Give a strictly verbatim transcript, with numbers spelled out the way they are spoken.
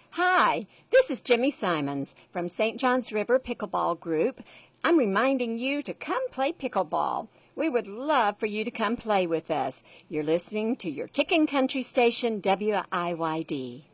Hi, this is Jimmy Simons from Saint Johns River Pickleball Group. I'm reminding you to come play pickleball. We would love for you to come play with us. You're listening to your Kickin' Country station, W I Y D.